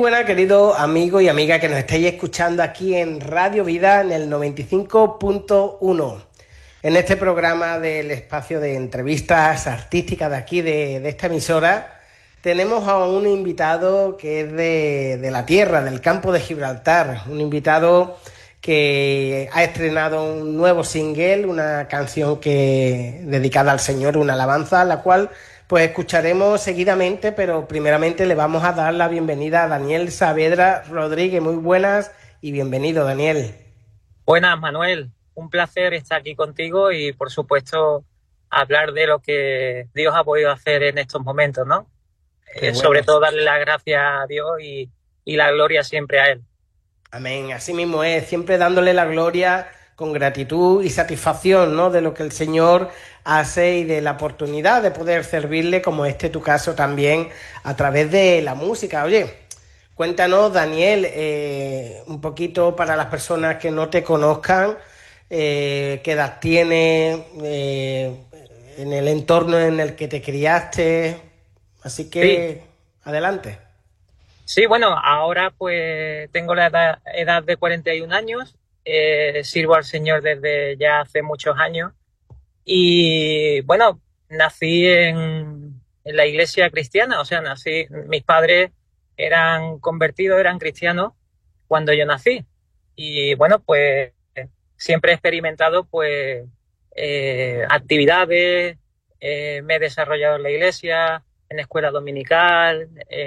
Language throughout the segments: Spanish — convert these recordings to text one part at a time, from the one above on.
buenas, querido amigo y amiga que nos estáis escuchando aquí en Radio Vida en el 95.1. En este programa del espacio de entrevistas artísticas de aquí, de esta emisora, tenemos a un invitado que es de la tierra, del campo de Gibraltar. Un invitado que ha estrenado un nuevo single, una canción dedicada al Señor, una alabanza, la cual pues escucharemos seguidamente, pero primeramente le vamos a dar la bienvenida a Daniel Saavedra Rodríguez. Muy buenas y bienvenido, Daniel. Buenas, Manuel. Un placer estar aquí contigo y, por supuesto, hablar de lo que Dios ha podido hacer en estos momentos, ¿no? Qué bueno. Sobre todo darle las gracias a Dios y la gloria siempre a Él. Amén. Así mismo es, siempre dándole la gloria con gratitud y satisfacción, ¿no?, de lo que el Señor hace y de la oportunidad de poder servirle, como tu caso también, a través de la música. Oye, cuéntanos, Daniel, un poquito para las personas que no te conozcan, qué edad tienes, en el entorno en el que te criaste. Así que, Sí, adelante. sí, bueno, ahora pues tengo la edad de 41 años, sirvo al Señor desde ya hace muchos años y, bueno, nací en la iglesia cristiana, o sea, mis padres eran convertidos, eran cristianos cuando yo nací. Y bueno, pues siempre he experimentado pues actividades, me he desarrollado en la iglesia, en escuela dominical,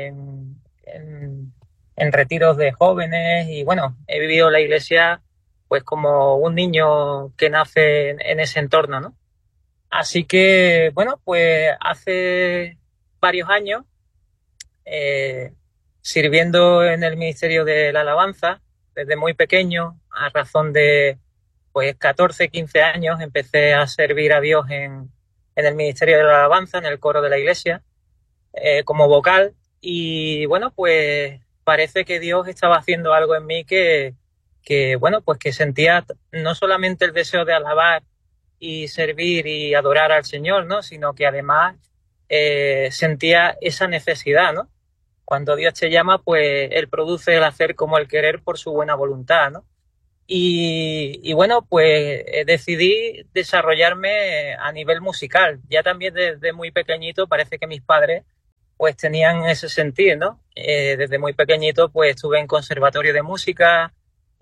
en retiros de jóvenes y bueno, he vivido la iglesia pues como un niño que nace en ese entorno, ¿no? Así que bueno, pues hace varios años eh, sirviendo en el Ministerio de la Alabanza, desde muy pequeño, a razón de pues 14, 15 años, empecé a servir a Dios en el Ministerio de la Alabanza, en el coro de la iglesia, como vocal. Y bueno, pues parece que Dios estaba haciendo algo en mí bueno, pues que sentía no solamente el deseo de alabar y servir y adorar al Señor, ¿no?, sino que además sentía esa necesidad, ¿no? Cuando Dios te llama, pues Él produce el hacer como el querer por su buena voluntad, ¿no? Y bueno, pues decidí desarrollarme a nivel musical. Ya también desde muy pequeñito parece que mis padres pues tenían ese sentido, ¿no? Desde muy pequeñito pues estuve en conservatorio de música,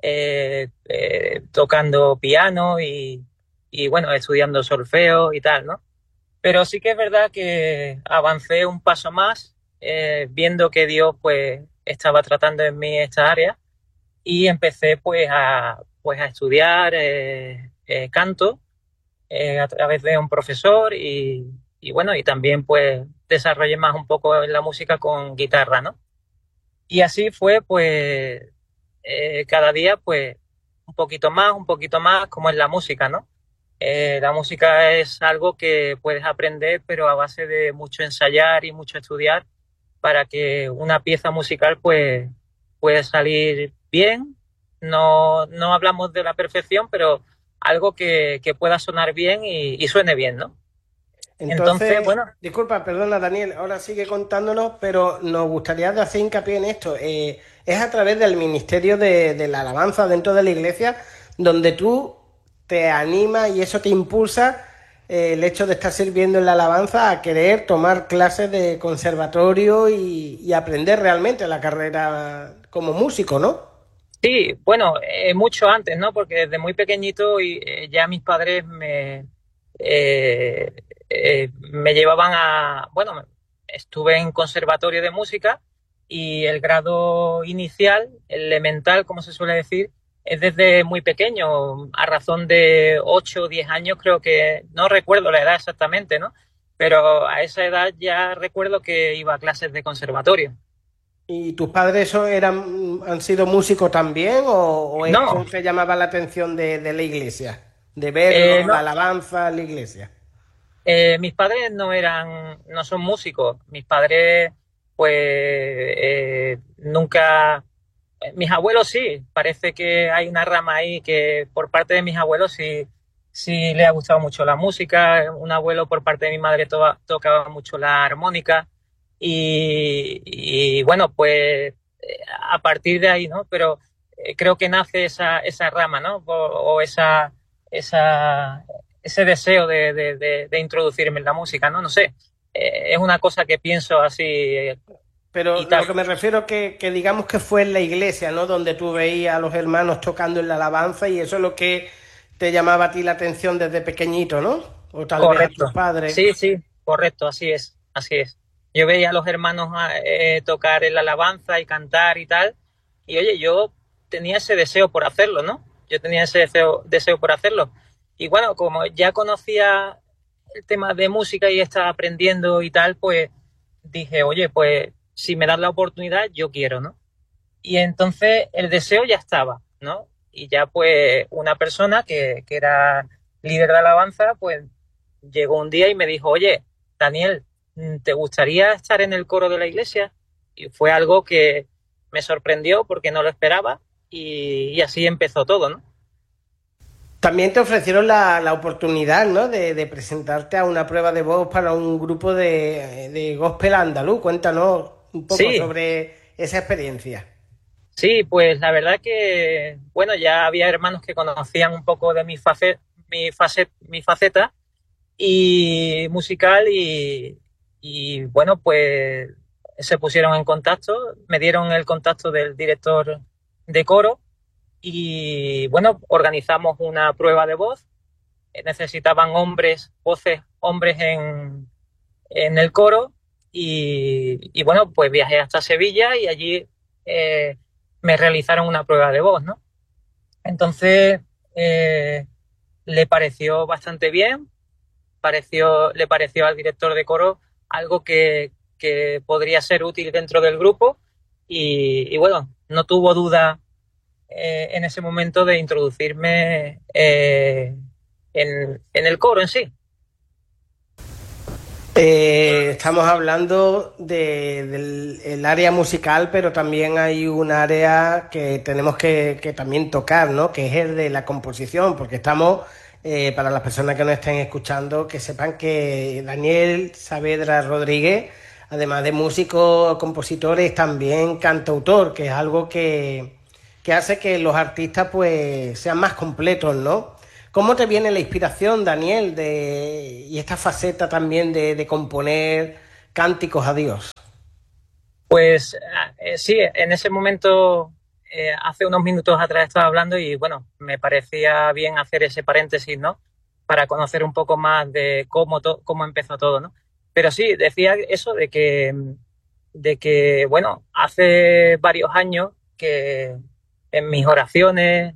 tocando piano y bueno, estudiando solfeo y tal, ¿no? Pero sí que es verdad que avancé un paso más, viendo que Dios pues estaba tratando en mí esta área y empecé pues a estudiar canto a través de un profesor y bueno, y también pues desarrollé más un poco en la música con guitarra, ¿no? Y así fue pues cada día pues un poquito más, como es la música, ¿no? La música es algo que puedes aprender, pero a base de mucho ensayar y mucho estudiar para que una pieza musical pues puede salir bien. No hablamos de la perfección, pero algo que pueda sonar bien y suene bien, ¿no? Entonces, Entonces, bueno, disculpa, perdona, Daniel, ahora sigue contándonos, pero nos gustaría de hacer hincapié en esto. Es a través del Ministerio de la Alabanza dentro de la iglesia donde tú te animas y eso te impulsa, el hecho de estar sirviendo en la alabanza, a querer tomar clases de conservatorio y aprender realmente la carrera como músico, ¿no? sí, bueno, mucho antes, ¿no? Porque desde muy pequeñito ya mis padres eh, me llevaban bueno, estuve en conservatorio de música y el grado inicial, el elemental, como se suele decir, es desde muy pequeño, a razón de 8 o 10 años, creo que, no recuerdo la edad exactamente, ¿no? Pero a esa edad ya recuerdo que iba a clases de conservatorio. ¿Y tus padres han sido músicos también o esto No, te llamaba la atención de la iglesia? De verlo, la no. alabanza en la iglesia. Mis padres no son músicos. Mis padres, pues, nunca. Mis abuelos sí. Parece que hay una rama ahí que por parte de mis abuelos sí le ha gustado mucho la música. Un abuelo por parte de mi madre tocaba mucho la armónica. Y bueno, pues a partir de ahí, ¿no? Pero creo que nace esa rama, ¿no? O ese deseo de introducirme en la música, ¿no? No sé, es una cosa que pienso así Pero y tal. lo que me refiero que digamos que fue en la iglesia, ¿no? Donde tú veías a los hermanos tocando en la alabanza y eso es lo que te llamaba a ti la atención desde pequeñito, ¿no? O tal vez a tus Correcto. padres. Sí, sí, correcto, así es, así es. Yo veía a los hermanos tocar en la alabanza y cantar y tal, y oye, yo tenía ese deseo por hacerlo, ¿no? Yo tenía ese deseo por hacerlo. Y bueno, como ya conocía el tema de música y estaba aprendiendo y tal, pues dije, oye, pues si me das la oportunidad, yo quiero, ¿no? Y entonces el deseo ya estaba, ¿no? Y ya pues una persona que era líder de alabanza, pues llegó un día y me dijo, oye, Daniel, ¿te gustaría estar en el coro de la iglesia? Y fue algo que me sorprendió porque no lo esperaba y así empezó todo, ¿no? También te ofrecieron la oportunidad, ¿no? De presentarte a una prueba de voz para un grupo de gospel andaluz. Cuéntanos un poco Sí, sobre esa experiencia. sí, pues la verdad que, bueno, ya había hermanos que conocían un poco de mi faceta y musical y bueno, pues se pusieron en contacto, me dieron el contacto del director de coro y bueno, organizamos una prueba de voz. Necesitaban voces hombres en el coro y bueno, pues viajé hasta Sevilla y allí eh, me realizaron una prueba de voz, ¿no? Entonces eh, le pareció bastante bien, le pareció al director de coro algo que podría ser útil dentro del grupo y bueno, no tuvo duda en ese momento de introducirme en el coro en sí. Estamos hablando del el área musical, pero también hay un área que tenemos que también tocar, ¿no? Que es el de la composición, porque estamos, para las personas que nos estén escuchando, que sepan que Daniel Saavedra Rodríguez, además de músico, compositor, es también cantautor, que es algo que hace que los artistas pues sean más completos, ¿no? ¿Cómo te viene la inspiración, Daniel, y esta faceta también de componer cánticos a Dios? Pues sí, en ese momento, hace unos minutos atrás estaba hablando y bueno, me parecía bien hacer ese paréntesis, ¿no? Para conocer un poco más de cómo empezó todo, ¿no? Pero sí, decía eso de que, bueno, hace varios años que en mis oraciones,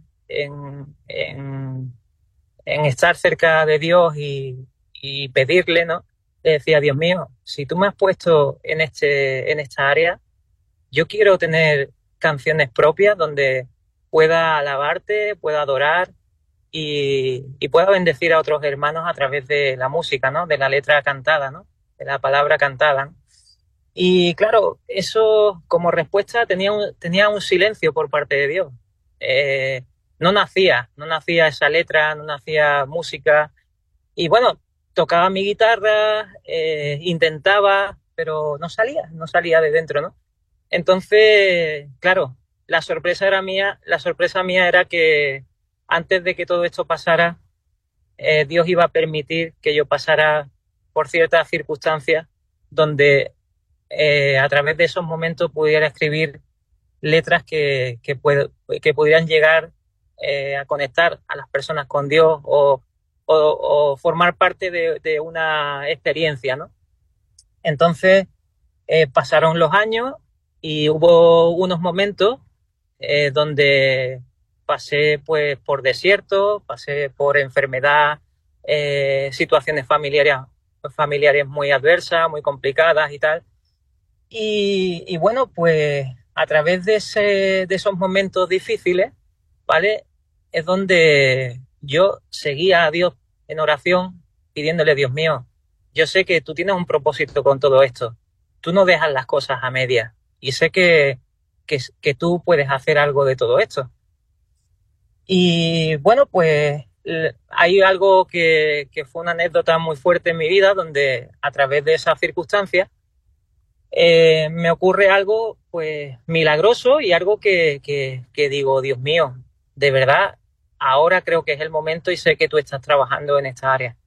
en estar cerca de Dios y pedirle, ¿no? Le decía, Dios mío, si tú me has puesto en esta área, yo quiero tener canciones propias donde pueda alabarte, pueda adorar y pueda bendecir a otros hermanos a través de la música, ¿no? De la letra cantada, ¿no? De la palabra cantada, ¿no? Y claro, eso como respuesta tenía un silencio por parte de Dios. Eh, no nacía esa letra, no nacía música. Y bueno, tocaba mi guitarra, intentaba, pero no salía de dentro, ¿no? Entonces, claro, la sorpresa mía era que antes de que todo esto pasara, Dios iba a permitir que yo pasara por ciertas circunstancias donde a través de esos momentos pudiera escribir letras que pudieran llegar a conectar a las personas con Dios o formar parte de una experiencia, ¿no? Entonces pasaron los años y hubo unos momentos donde pasé pues por desierto, pasé por enfermedad, situaciones familiares muy adversas, muy complicadas y tal. Y bueno, pues a través de esos momentos difíciles, ¿vale? Es donde yo seguía a Dios en oración, pidiéndole, Dios mío, yo sé que tú tienes un propósito con todo esto. Tú no dejas las cosas a medias. Y sé que tú puedes hacer algo de todo esto. Y bueno, pues hay algo que fue una anécdota muy fuerte en mi vida, donde a través de esas circunstancias me ocurre algo pues milagroso y algo que digo, Dios mío, de verdad, ahora creo que es el momento y sé que tú estás trabajando en esta área.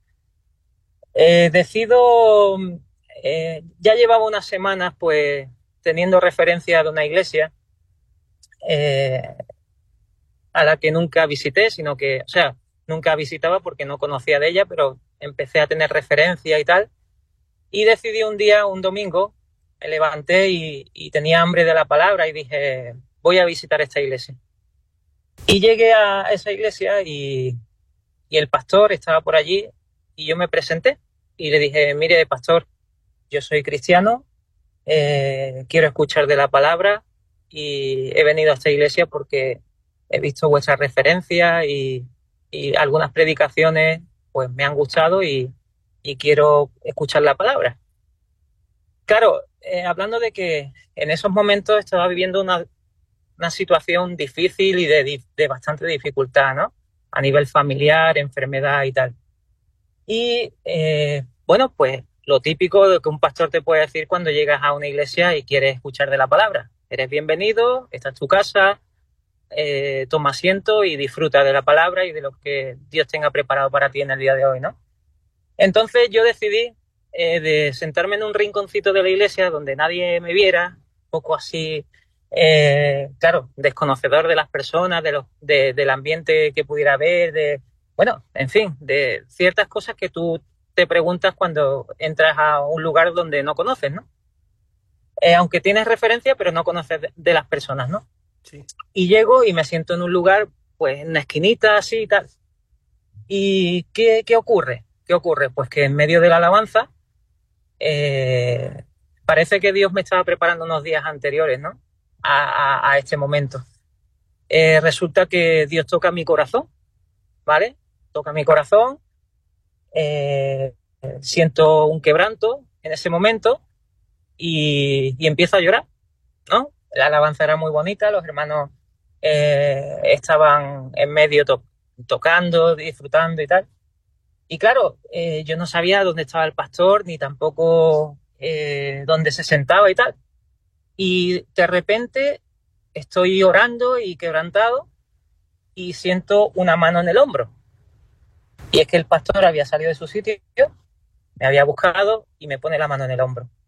Decido, ya llevaba unas semanas pues teniendo referencia de una iglesia eh, a la que nunca visité, sino que, o sea, nunca visitaba porque no conocía de ella, pero empecé a tener referencia y tal. Y decidí un día, un domingo, me levanté y tenía hambre de la palabra y dije, voy a visitar esta iglesia. Y llegué a esa iglesia y el pastor estaba por allí y yo me presenté y le dije, mire, pastor, yo soy cristiano, quiero escuchar de la palabra y he venido a esta iglesia porque he visto vuestras referencias y algunas predicaciones pues me han gustado y quiero escuchar la palabra. Claro, hablando de que en esos momentos estaba viviendo una situación difícil y de bastante dificultad, ¿no? A nivel familiar, enfermedad y tal. Y bueno, pues lo típico de que un pastor te puede decir cuando llegas a una iglesia y quieres escuchar de la palabra. Eres bienvenido, esta es tu casa, toma asiento y disfruta de la palabra y de lo que Dios tenga preparado para ti en el día de hoy, ¿no? Entonces yo decidí de sentarme en un rinconcito de la iglesia donde nadie me viera, un poco así, claro, desconocedor de las personas, del ambiente que pudiera haber, bueno, en fin, de ciertas cosas que tú te preguntas cuando entras a un lugar donde no conoces, ¿no? Aunque tienes referencia, pero no conoces de las personas, ¿no? Sí. Y llego y me siento en un lugar, pues en una esquinita así y tal. ¿Y qué ocurre? ¿Qué ocurre? Pues que en medio de la alabanza parece que Dios me estaba preparando unos días anteriores, ¿no? A este momento. Resulta que Dios toca mi corazón, ¿vale? Toca mi corazón, siento un quebranto en ese momento y empiezo a llorar, ¿no? La alabanza era muy bonita, los hermanos estaban en medio tocando, disfrutando y tal. Y claro, yo no sabía dónde estaba el pastor, ni tampoco dónde se sentaba y tal. Y de repente estoy orando y quebrantado y siento una mano en el hombro. Y es que el pastor había salido de su sitio, me había buscado y me pone la mano en el hombro.